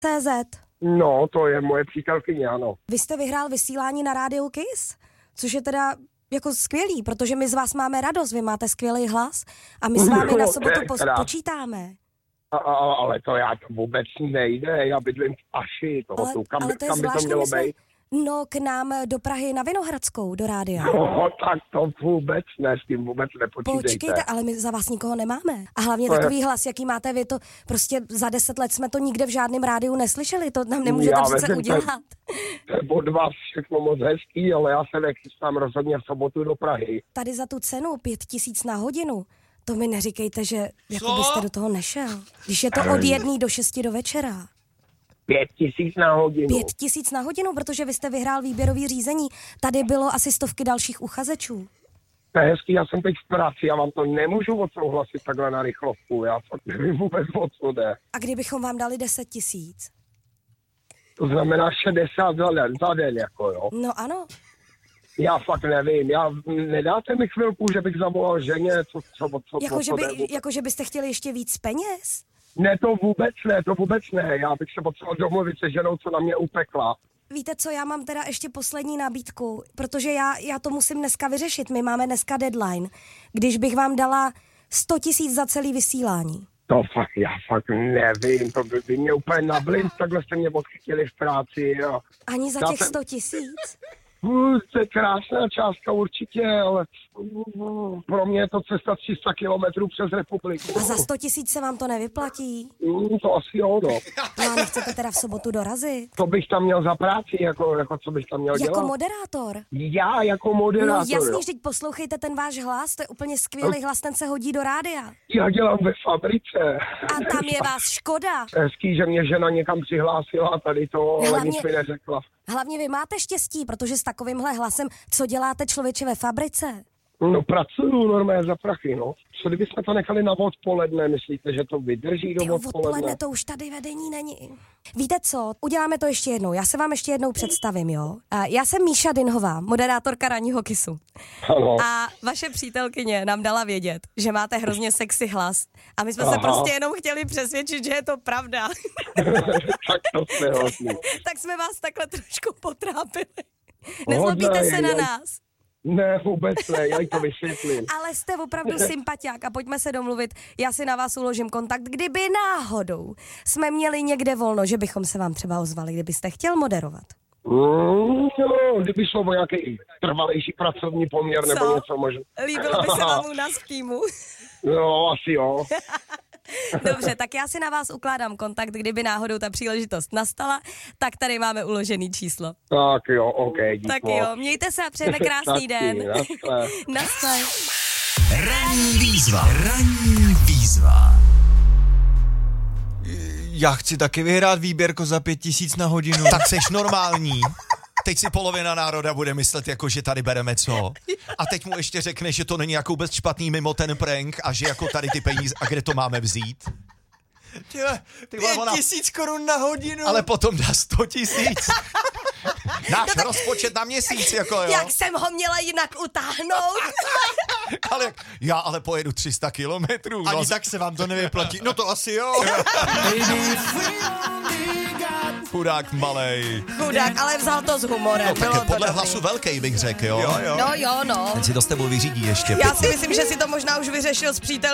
CZ. No, to je moje přítelkyně, ano. Vy jste vyhrál vysílání na rádiu Kiss, což je teda jako skvělý, protože my z vás máme radost, vy máte skvělý hlas a my s vámi na sobotu počítáme. Ale to vůbec nejde, já bydlím v Aši, kam by to mělo být? No, k nám do Prahy na Vinohradskou, do rádia. No, tak to vůbec ne, s tím vůbec nepočítejte. Počkejte, ale my za vás nikoho nemáme. A hlavně takový hlas, jaký máte vy, to prostě za 10 let jsme to nikde v žádném rádiu neslyšeli, to nám nemůžete přece udělat. To je od vás všechno moc hezký, ale já se nechystám rozhodně v sobotu do Prahy. Tady za tu cenu 5 000 na hodinu, to mi neříkejte, že jako byste do toho nešel. Když je to od 1 do 6 do večera. 5 000 na hodinu. 5 000 na hodinu, protože vy jste vyhrál výběrový řízení. Tady bylo asi 100 dalších uchazečů. To je hezký, já jsem teď v práci, já vám to nemůžu odsouhlasit takhle na rychlovku, já fakt nevím vůbec, o co jde. A kdybychom vám dali 10 000? To znamená 60 za den, jako jo. No ano. Já fakt nevím, nedáte mi chvilku, že bych zavolal ženě, Jakože byste chtěli ještě víc peněz? Ne, to vůbec ne, já bych se potřeboval domluvit se ženou, co na mě upekla. Víte co, já mám teda ještě poslední nabídku, protože já to musím dneska vyřešit, my máme dneska deadline. Když bych vám dala 100 000 za celý vysílání. To já fakt nevím, to by mě úplně nablint, takhle jste mě odchytili v práci. Jo. Ani za těch 100 000? To je krásná částka určitě, ale pro mě je to cesta 300 kilometrů přes republiku. A za 100 000 se vám to nevyplatí? To asi jo, no. No a nechcete teda v sobotu dorazit? To bych tam měl za práci, jako co bych tam měl dělat? Jako moderátor? Já jako moderátor, no jasně, vždyť poslouchejte ten váš hlas, to je úplně skvělý hlas, ten se hodí do rádia. Já dělám ve fabrice. A tam je vás škoda. Hezký, že mě žena někam přihlásila a tady to, ale nic mi neřekla. Hlavně vy máte štěstí, protože s takovýmhle hlasem, co děláte člověče ve fabrice? No pracuju normálně za prachy, no. Co kdybychom to nechali na odpoledne, myslíte, že to vydrží do odpoledne? To už tady vedení není. Víte co, uděláme to ještě jednou, já se vám ještě jednou představím, jo? Já jsem Míša Dinhová, moderátorka Ranního Kissu. Ano. A vaše přítelkyně nám dala vědět, že máte hrozně sexy hlas a my jsme se prostě jenom chtěli přesvědčit, že je to pravda. Tak to jste hodný. Tak jsme vás takhle trošku potrápili. Nezlobíte se na nás. Ne, vůbec ne, já jí to vysvětlím. Ale jste opravdu sympatiák a pojďme se domluvit, já si na vás uložím kontakt, kdyby náhodou jsme měli někde volno, že bychom se vám třeba ozvali, kdybyste chtěl moderovat. No, kdyby šlo o nějaký trvalejší pracovní poměr nebo něco možná. Líbilo by se vám u nás v týmu? No, asi jo. Dobře, tak já si na vás ukládám kontakt, kdyby náhodou ta příležitost nastala, tak tady máme uložený číslo. Tak jo, ok, díky. Tak jo, mějte se a přejeme krásný den. Naschle. Ranní výzva. Já chci taky vyhrát výběrko za 5 000 na hodinu. Tak seš normální. Teď si polovina národa bude myslet, jako že tady bereme co. A teď mu ještě řekne, že to není jako vůbec špatný mimo ten prank a že jako tady ty peníze, a kde to máme vzít? 5 000 korun na hodinu. Ale potom dá 100 000. Náš rozpočet na měsíc, jako jo. Jak jsem ho měla jinak utáhnout? Já ale pojedu 300 kilometrů. Ani tak se vám to nevyplatí. No to asi jo. Chudák malej. Chudák, ale vzal to s humorem. No tak je podle hlasu velkej, bych řekl, jo. No. Ten si to s tebou vyřídí ještě. Já si myslím, že si to možná už vyřešil s přítelem.